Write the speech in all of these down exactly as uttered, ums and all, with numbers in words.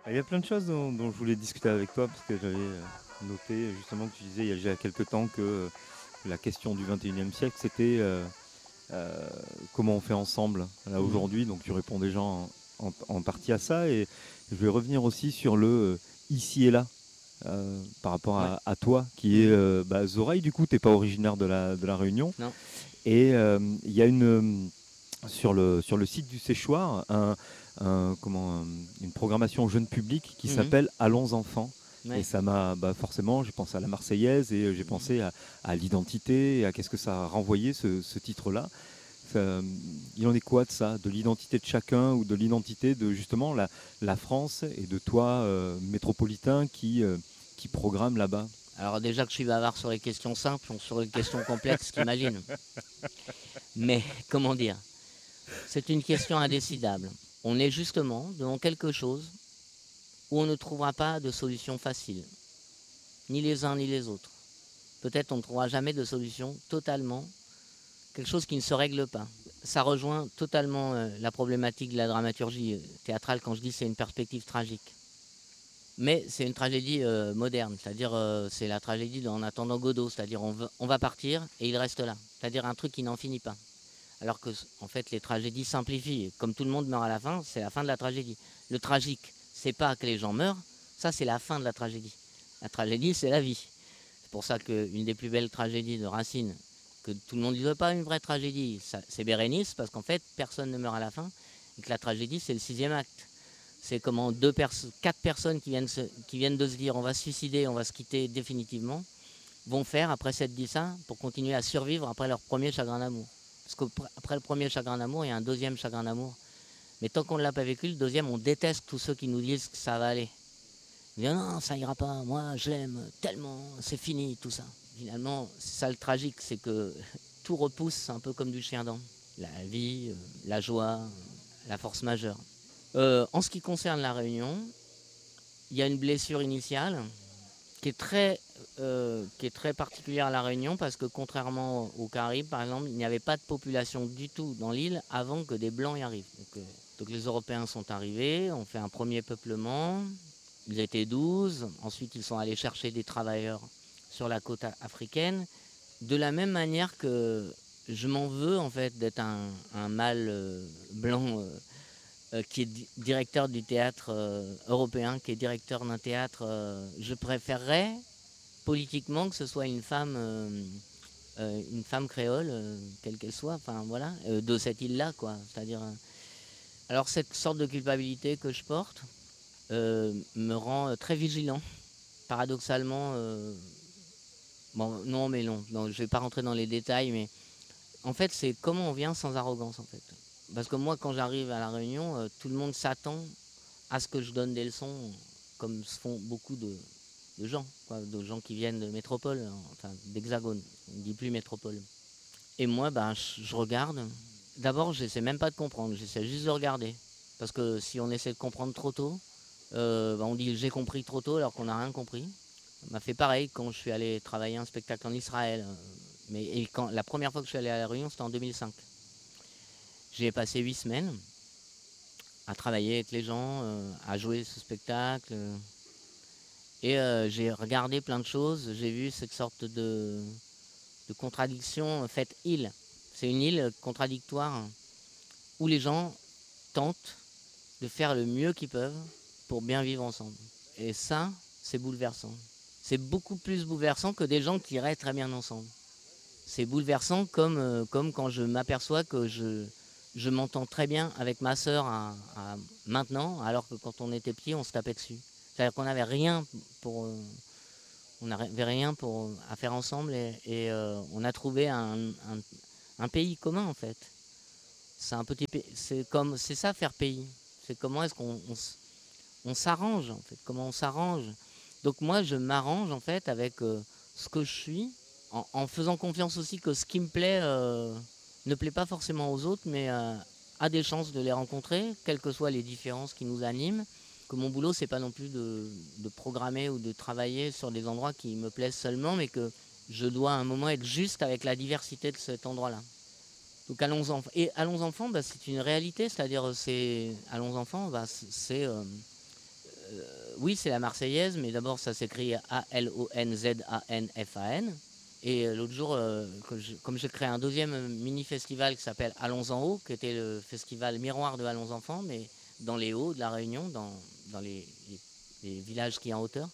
Il y a plein de choses dont, dont je voulais discuter avec toi parce que j'avais euh, noté justement que tu disais il y a déjà quelques temps que euh, la question du vingt et unième siècle c'était euh, euh, comment on fait ensemble là Mhm. aujourd'hui. Donc tu réponds déjà en, en- en partie à ça et je vais revenir aussi sur le euh, ici et là euh, par rapport Ouais. à, à toi qui est Mhm. euh, bah, Zoraï. Du coup, t'es pas originaire de la, de la Réunion Non. et euh, il y a une euh, sur le, sur le site du Séchoir un, un- comment, un- une programmation jeune public qui Mhm. s'appelle Allons enfants. Et Ouais. ça m'a bah forcément, j'ai pensé à la Marseillaise et euh, j'ai Mhm. pensé à, à l'identité et à qu'est-ce que ça a renvoyé ce, ce titre-là. Ça, il en est quoi de ça, de l'identité de chacun ou de l'identité de justement la, la France et de toi, euh, métropolitain, qui, euh, qui programme là-bas. Alors déjà que je suis bavard sur les questions simples, sur les questions complexes, qu'imagine. Mais comment dire, c'est une question indécidable. On est justement devant quelque chose où on ne trouvera pas de solution facile, ni les uns ni les autres. Peut-être on ne trouvera jamais de solution totalement, quelque chose qui ne se règle pas. Ça rejoint totalement euh, la problématique de la dramaturgie euh, théâtrale quand je dis c'est une perspective tragique. Mais c'est une tragédie euh, moderne, c'est-à-dire euh, c'est la tragédie d'En attendant Godot, c'est-à-dire on, on va partir et il reste là, c'est-à-dire un truc qui n'en finit pas. Alors que en fait les tragédies simplifient, comme tout le monde meurt à la fin, c'est la fin de la tragédie. Le tragique, c'est pas que les gens meurent, ça c'est la fin de la tragédie. La tragédie, c'est la vie. C'est pour ça qu'une des plus belles tragédies de Racine, que tout le monde ne dit pas une vraie tragédie, c'est Bérénice, parce qu'en fait personne ne meurt à la fin, et que la tragédie c'est le sixième acte. C'est comment deux perso quatre personnes qui viennent, se, qui viennent de se dire on va se suicider, on va se quitter définitivement, vont faire, après s'être dit ça, pour continuer à survivre après leur premier chagrin d'amour. Parce qu'après le premier chagrin d'amour, il y a un deuxième chagrin d'amour. Mais tant qu'on ne l'a pas vécu, le deuxième, on déteste tous ceux qui nous disent que ça va aller. On dit non, ça ira pas, moi je l'aime tellement, c'est fini, tout ça. Finalement, c'est ça le tragique, c'est que tout repousse un peu comme du chien dent. La vie, la joie, la force majeure. Euh, en ce qui concerne la Réunion, il y a une blessure initiale qui est très, euh, qui est très particulière à la Réunion parce que contrairement aux Caraïbes, par exemple, il n'y avait pas de population du tout dans l'île avant que des Blancs y arrivent. Donc, euh, donc les Européens sont arrivés, ont fait un premier peuplement, ils étaient douze, ensuite ils sont allés chercher des travailleurs sur la côte africaine, de la même manière que je m'en veux en fait d'être un, un mâle euh, blanc euh, euh, qui est di directeur du théâtre euh, européen, qui est directeur d'un théâtre. Euh, je préférerais politiquement que ce soit une femme, euh, euh, une femme créole, euh, quelle qu'elle soit, enfin voilà, euh, de cette île-là, quoi. C'est-à-dire, euh, alors cette sorte de culpabilité que je porte euh, me rend euh, très vigilant. Paradoxalement, euh, bon, non, mais non, non, je vais pas rentrer dans les détails, mais en fait, c'est comment on vient sans arrogance, en fait. Parce que moi, quand j'arrive à la Réunion, euh, tout le monde s'attend à ce que je donne des leçons, comme se font beaucoup de, de gens, quoi, de gens qui viennent de métropole, enfin d'hexagone, on ne dit plus métropole. Et moi, ben, je, je regarde. D'abord, j'essaie même pas de comprendre, j'essaie juste de regarder. Parce que si on essaie de comprendre trop tôt, euh, ben, on dit j'ai compris trop tôt alors qu'on n'a rien compris. Ça m'a fait pareil quand je suis allé travailler un spectacle en Israël. Mais et quand, la première fois que je suis allé à La Réunion, c'était en deux mille cinq. J'ai passé huit semaines à travailler avec les gens, euh, à jouer ce spectacle. Euh, et euh, j'ai regardé plein de choses. J'ai vu cette sorte de, de contradiction faite île. C'est une île contradictoire où les gens tentent de faire le mieux qu'ils peuvent pour bien vivre ensemble. Et ça, c'est bouleversant. C'est beaucoup plus bouleversant que des gens qui iraient très bien ensemble. C'est bouleversant comme, euh, comme quand je m'aperçois que je, je m'entends très bien avec ma sœur à, à maintenant, alors que quand on était petit, on se tapait dessus. C'est-à-dire qu'on n'avait rien pour, euh, on n'avait rien pour, à faire ensemble et, et euh, on a trouvé un, un, un pays commun en fait. C'est un petit pays, c'est comme, c'est ça faire pays. C'est comment est-ce qu'on on, on s'arrange en fait, comment on s'arrange. Donc moi, je m'arrange en fait avec euh, ce que je suis, en, en faisant confiance aussi que ce qui me plaît euh, ne plaît pas forcément aux autres, mais euh, a des chances de les rencontrer, quelles que soient les différences qui nous animent. Que mon boulot, c'est pas non plus de, de programmer ou de travailler sur des endroits qui me plaisent seulement, mais que je dois à un moment être juste avec la diversité de cet endroit-là. Donc allons enfants. Et allons enfants, bah, c'est une réalité, c'est-à-dire c'est allons enfants, bah, c'est euh, euh, oui, c'est la Marseillaise, mais d'abord ça s'écrit A L O N Z A N F A N. Et euh, l'autre jour, euh, que je- comme j'ai créé un deuxième euh, mini-festival qui s'appelle Allons en haut, qui était le festival miroir de Allons enfants, mais dans les hauts de la Réunion, dans, dans les, les- les villages qui sont en hauteur.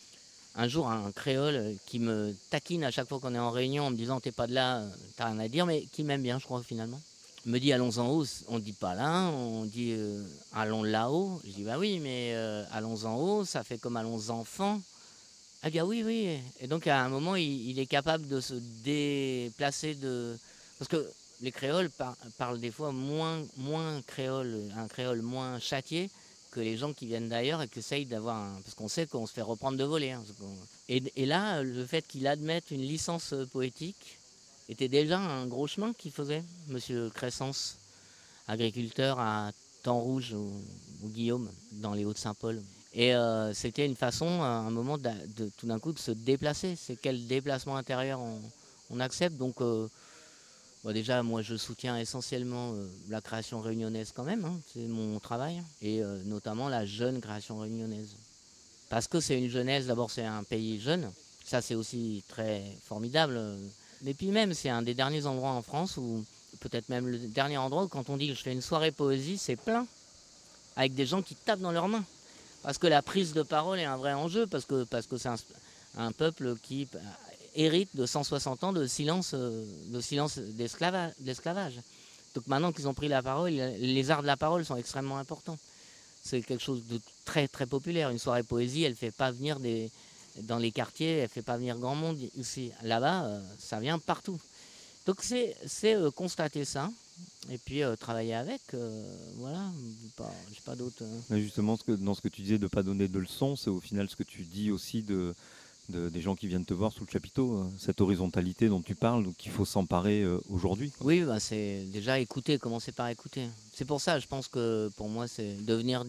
Un jour, un créole euh, qui me taquine à chaque fois qu'on est en réunion en me disant t'es pas de là, euh, t'as rien à dire, mais qui m'aime bien, je crois, finalement. Me dit allons en haut, on dit pas là, on dit euh, allons là-haut. Je dis bah oui, mais euh, allons en haut, ça fait comme allons enfants. Ah bien oui, oui. Et donc à un moment, il, il est capable de se déplacer de... Parce que les créoles par- parlent des fois moins, moins créole, un créole moins châtié que les gens qui viennent d'ailleurs et qui essayent d'avoir un... Parce qu'on sait qu'on se fait reprendre de voler. Hein, et, et là, le fait qu'il admette une licence poétique était déjà un gros chemin qu'il faisait, monsieur Crescence, agriculteur à Temps-Rouge ou, ou Guillaume, dans les Hauts-de-Saint-Paul. Et euh, c'était une façon, à un moment, de, de, tout d'un coup, de se déplacer. C'est quel déplacement intérieur on, on accepte. Donc, euh, bon, déjà, moi, je soutiens essentiellement euh, la création réunionnaise quand même. Hein, c'est mon travail. Et euh, notamment la jeune création réunionnaise. Parce que c'est une jeunesse, d'abord, c'est un pays jeune. Ça, c'est aussi très formidable. Et puis même, c'est un des derniers endroits en France où, peut-être même le dernier endroit où, quand on dit que je fais une soirée poésie, c'est plein. Avec des gens qui tapent dans leurs mains. Parce que la prise de parole est un vrai enjeu, parce que parce que c'est un, un peuple qui hérite de cent soixante ans de silence, de silence d'esclavage. d'esclavage. Donc maintenant qu'ils ont pris la parole, les arts de la parole sont extrêmement importants. C'est quelque chose de très très populaire. Une soirée poésie, elle ne fait pas venir des, dans les quartiers, elle ne fait pas venir grand monde ici. Là-bas, euh, ça vient partout. Donc c'est euh, constater ça. Et puis euh, travailler avec, euh, voilà, j'ai pas, j'ai pas d'autre. Euh... Mais justement, ce que, dans ce que tu disais de ne pas donner de leçons, c'est au final ce que tu dis aussi de, de, des gens qui viennent te voir sous le chapiteau, hein, cette horizontalité dont tu parles, qu'il faut s'emparer euh, aujourd'hui. Oui, bah, c'est déjà écouter, commencer par écouter. C'est pour ça, je pense que pour moi, c'est devenir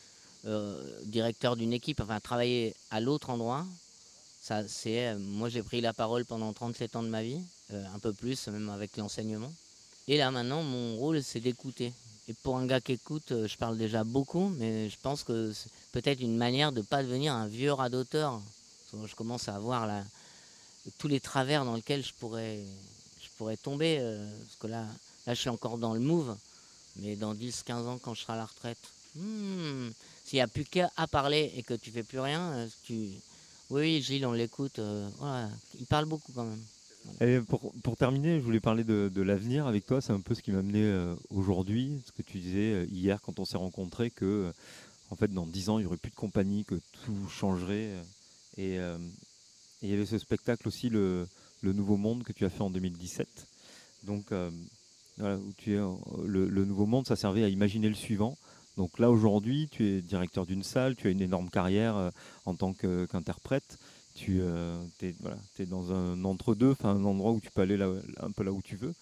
euh, directeur d'une équipe, enfin travailler à l'autre endroit. Ça, c'est, moi, j'ai pris la parole pendant trente-sept ans de ma vie, euh, un peu plus, même avec l'enseignement. Et là, maintenant, mon rôle, c'est d'écouter. Et pour un gars qui écoute, je parle déjà beaucoup, mais je pense que c'est peut-être une manière de ne pas devenir un vieux radoteur. Je commence à voir là, tous les travers dans lesquels je pourrais, je pourrais tomber. Euh, parce que là, là, je suis encore dans le move. Mais dans dix quinze ans, quand je serai à la retraite, hmm, s'il n'y a plus qu'à parler et que tu fais plus rien, tu... oui, Gilles, on l'écoute. Euh, voilà. Il parle beaucoup quand même. Et pour, pour terminer, je voulais parler de, de l'avenir avec toi. C'est un peu ce qui m'a amené euh, aujourd'hui. Ce que tu disais euh, hier quand on s'est rencontrés, que euh, en fait, dans dix ans, il n'y aurait plus de compagnie, que tout changerait. euh, et, euh, et il y avait ce spectacle aussi, le, le Nouveau Monde, que tu as fait en deux mille dix-sept. Donc, euh, voilà, où tu es, euh, le, le Nouveau Monde, ça servait à imaginer le suivant. Donc là, aujourd'hui, tu es directeur d'une salle, tu as une énorme carrière euh, en tant que- qu'interprète. Tu euh, es, voilà, t'es dans un entre-deux, un endroit où tu peux aller là, un peu là où tu veux.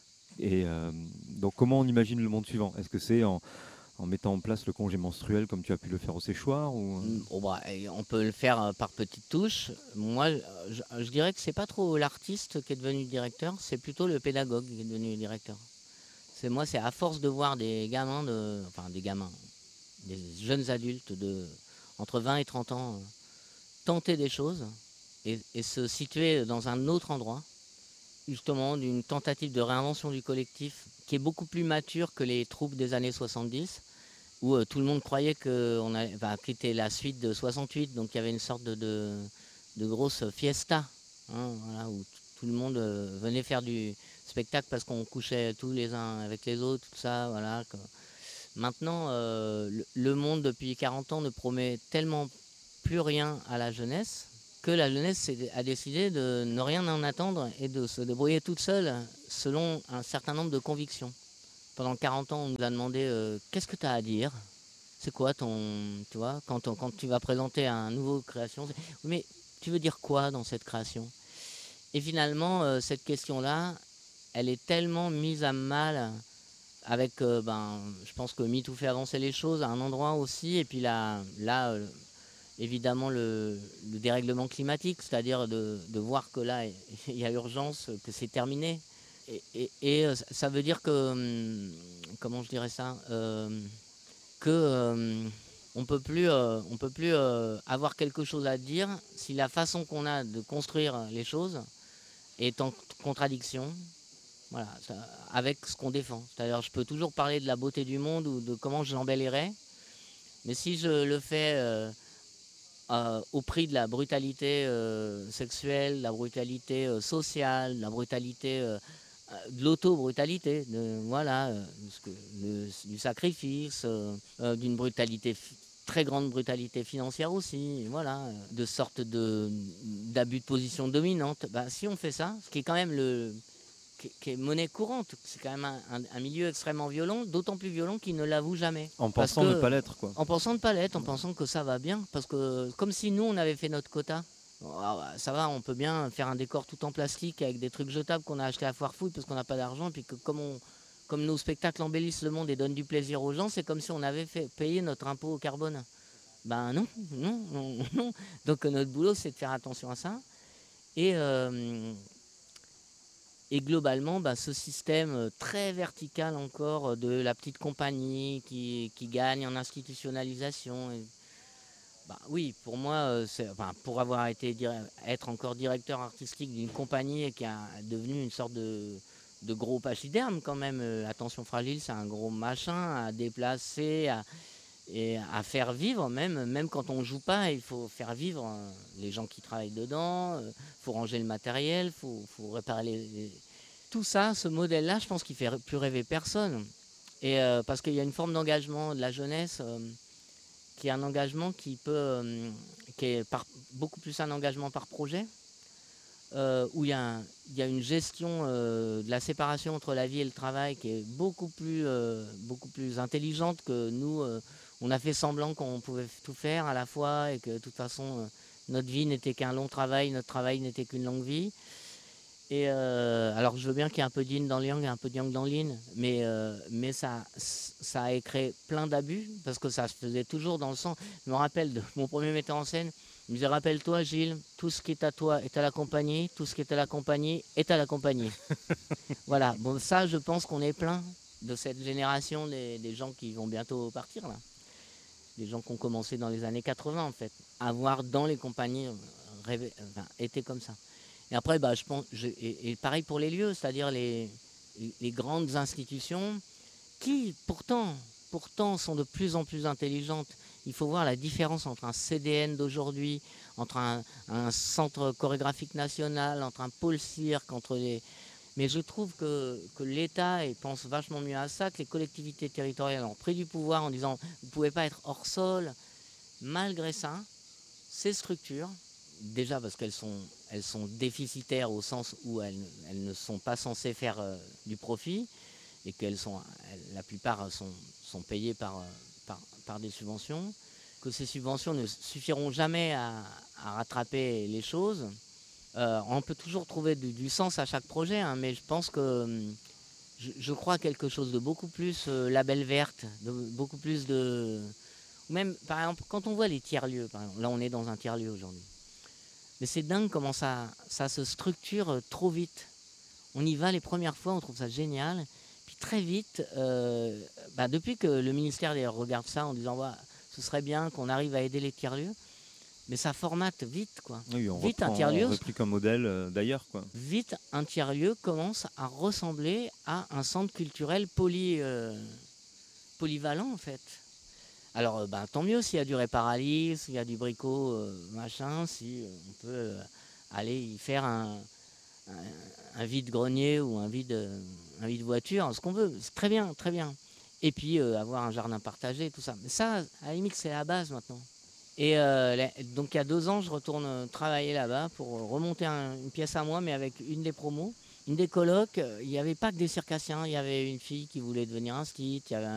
Et euh, donc, comment on imagine le monde suivant? Est-ce que c'est en, en mettant en place le congé menstruel comme tu as pu le faire au séchoir ou... Oh bah, on peut le faire par petites touches. Moi, je, je dirais que c'est pas trop l'artiste qui est devenu directeur, c'est plutôt le pédagogue qui est devenu directeur. C'est moi, c'est à force de voir des gamins, de, enfin des gamins, des jeunes adultes de entre vingt et trente ans euh, tenter des choses et, et se situer dans un autre endroit, justement d'une tentative de réinvention du collectif qui est beaucoup plus mature que les troupes des années soixante-dix, où euh, tout le monde croyait que on a, enfin, que c'était la suite de soixante-huit, donc il y avait une sorte de, de, de grosse fiesta, hein, voilà, où tout le monde euh, venait faire du spectacle parce qu'on couchait tous les uns avec les autres, tout ça, voilà. Que... Maintenant, euh, le, le monde depuis quarante ans ne promet tellement plus rien à la jeunesse que la jeunesse a décidé de ne rien en attendre et de se débrouiller toute seule selon un certain nombre de convictions. Pendant quarante ans, on nous a demandé euh, qu'est-ce que tu as à dire? C'est quoi ton... Tu vois, quand, on, quand tu vas présenter un nouveau création, mais tu veux dire quoi dans cette création? Et finalement, euh, cette question-là, elle est tellement mise à mal avec, euh, ben, je pense que MeToo fait avancer les choses à un endroit aussi, et puis là, là euh, évidemment, le, le dérèglement climatique, c'est-à-dire de, de voir que là, il y a urgence, que c'est terminé. Et, et, et, ça veut dire que, comment je dirais ça, euh, que, euh, On peut plus, euh, on peut plus euh, avoir quelque chose à dire si la façon qu'on a de construire les choses est en contradiction, voilà, ça, avec ce qu'on défend. C'est-à-dire, je peux toujours parler de la beauté du monde ou de comment je l'embellirais, mais si je le fais euh, euh, au prix de la brutalité euh, sexuelle, la brutalité euh, sociale, la brutalité, euh, de l'auto-brutalité, de, voilà, euh, de, du sacrifice, euh, euh, d'une brutalité, très grande brutalité financière aussi, voilà, euh, de sorte de, d'abus de position dominante. Bah, si on fait ça, ce qui est quand même le... qui est monnaie courante. C'est quand même un, un, un milieu extrêmement violent, d'autant plus violent qu'il ne l'avoue jamais. En pensant que, ne pas l'être, quoi. En pensant ne pas l'être, en pensant que ça va bien. Parce que comme si nous, on avait fait notre quota. Ça va, on peut bien faire un décor tout en plastique avec des trucs jetables qu'on a acheté à Foire Fouille parce qu'on n'a pas d'argent. Et puis que comme, on, comme nos spectacles embellissent le monde et donnent du plaisir aux gens, c'est comme si on avait fait payer notre impôt au carbone. Ben non, non, non, non. Donc notre boulot, c'est de faire attention à ça. Et... Euh, Et globalement, bah, ce système très vertical encore de la petite compagnie qui, qui gagne en institutionnalisation. Et, bah, oui, pour moi, c'est, enfin, pour avoir été être encore directeur artistique d'une compagnie qui a devenu une sorte de, de gros pachyderme quand même. Attention fragile, c'est un gros machin à déplacer, à, et à faire vivre même, même quand on ne joue pas, il faut faire vivre les gens qui travaillent dedans, il faut ranger le matériel, il faut, faut réparer les, les... Tout ça, ce modèle-là, je pense qu'il ne fait plus rêver personne. Et euh, parce qu'il y a une forme d'engagement de la jeunesse euh, qui est un engagement qui peut, euh, qui est par, beaucoup plus un engagement par projet, euh, où il y, a un, il y a une gestion euh, de la séparation entre la vie et le travail qui est beaucoup plus, euh, beaucoup plus intelligente que nous. Euh, on a fait semblant qu'on pouvait tout faire à la fois et que de toute façon, euh, notre vie n'était qu'un long travail, notre travail n'était qu'une longue vie. Et euh, alors je veux bien qu'il y ait un peu d'yin dans le yang et un peu de yang dans l'yin, mais, euh, mais ça, ça a créé plein d'abus parce que ça se faisait toujours dans le sens. Je me rappelle de mon premier metteur en scène, il me disait rappelle-toi Gilles, tout ce qui est à toi est à la compagnie, tout ce qui est à la compagnie est à la compagnie. Voilà, bon ça je pense qu'on est plein de cette génération des, des gens qui vont bientôt partir là. Des gens qui ont commencé dans les années quatre-vingts en fait, à voir dans les compagnies rêver, enfin, étaient comme ça. Et après, bah, je pense, je, et, et pareil pour les lieux, c'est-à-dire les, les grandes institutions qui, pourtant, pourtant, sont de plus en plus intelligentes. Il faut voir la différence entre un C D N d'aujourd'hui, entre un, un centre chorégraphique national, entre un pôle cirque, entre les... Mais je trouve que, que l'État pense vachement mieux à ça, que les collectivités territoriales ont pris du pouvoir en disant « vous ne pouvez pas être hors sol ». Malgré ça, ces structures, déjà parce qu'elles sont, elles sont déficitaires au sens où elles, elles ne sont pas censées faire euh, du profit et qu'elles sont, elles, la plupart sont, sont payées par, par, par des subventions, que ces subventions ne suffiront jamais à, à rattraper les choses. Euh, on peut toujours trouver du, du sens à chaque projet, hein, mais je pense que je, je crois à quelque chose de beaucoup plus euh, label verte, de, beaucoup plus de... Même, par exemple, quand on voit les tiers-lieux, par exemple, là on est dans un tiers-lieu aujourd'hui, mais c'est dingue comment ça, ça se structure trop vite. On y va les premières fois, on trouve ça génial. Puis très vite, euh, bah depuis que le ministère d'ailleurs regarde ça en disant bah, ce serait bien qu'on arrive à aider les tiers-lieux, mais ça formate vite, quoi. Oui, on vite reprend, un tiers-lieu, on réplique un modèle euh, d'ailleurs, quoi. Vite un tiers-lieu commence à ressembler à un centre culturel poly, euh, polyvalent en fait. Alors, ben, tant mieux s'il y a du réparalis, s'il y a du bricot, euh, machin, si on peut euh, aller y faire un, un, un vide-grenier ou un vide, un vide-voiture, ce qu'on veut. C'est très bien, très bien. Et puis, euh, avoir un jardin partagé, tout ça. Mais ça, à la limite, c'est la base maintenant. Et euh, donc, il y a deux ans, je retourne travailler là-bas pour remonter un, une pièce à moi, mais avec une des promos. Une des colocs, il n'y avait pas que des circassiens, il y avait une fille qui voulait devenir un stit, il y avait un